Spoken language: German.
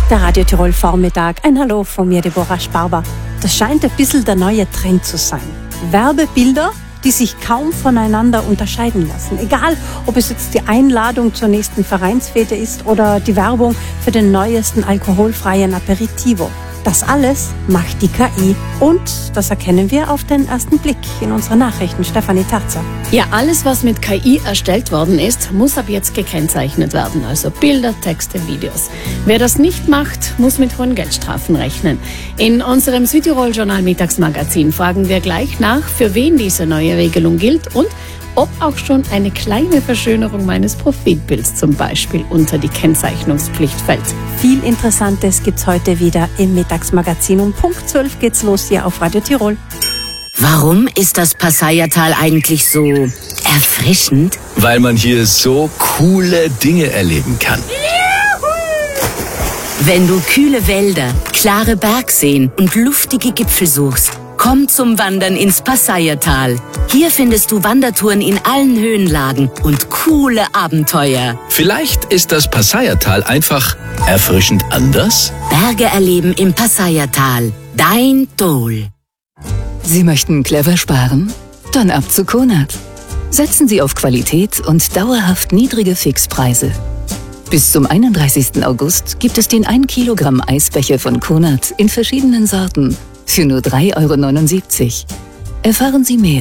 Der Radio Tirol Vormittag. Ein Hallo von mir, Deborah Sparber. Das scheint ein bisschen der neue Trend zu sein. Werbebilder, die sich kaum voneinander unterscheiden lassen. Egal, ob es jetzt die Einladung zur nächsten Vereinsfete ist oder die Werbung für den neuesten alkoholfreien Aperitivo. Das alles macht die KI und das erkennen wir auf den ersten Blick in unseren Nachrichten. Stefanie Terzer. Ja, alles, was mit KI erstellt worden ist, muss ab jetzt gekennzeichnet werden. Also Bilder, Texte, Videos. Wer das nicht macht, muss mit hohen Geldstrafen rechnen. In unserem Südtirol-Journal Mittagsmagazin fragen wir gleich nach, für wen diese neue Regelung gilt und ob auch schon eine kleine Verschönerung meines Profilbilds zum Beispiel unter die Kennzeichnungspflicht fällt. Viel Interessantes gibt's heute wieder im Mittagsmagazin. Um Punkt 12 geht's los hier auf Radio Tirol. Warum ist das Passaiertal eigentlich so erfrischend? Weil man hier so coole Dinge erleben kann. Wenn du kühle Wälder, klare Bergseen und luftige Gipfel suchst, komm zum Wandern ins Passaiertal. Hier findest du Wandertouren in allen Höhenlagen und coole Abenteuer. Vielleicht ist das Passaiertal einfach erfrischend anders? Berge erleben im Passaiertal. Dein Dol. Sie möchten clever sparen? Dann ab zu Konad. Setzen Sie auf Qualität und dauerhaft niedrige Fixpreise. Bis zum 31. August gibt es den 1 Kilogramm Eisbecher von Konad in verschiedenen Sorten für nur 3,79 €. Erfahren Sie mehr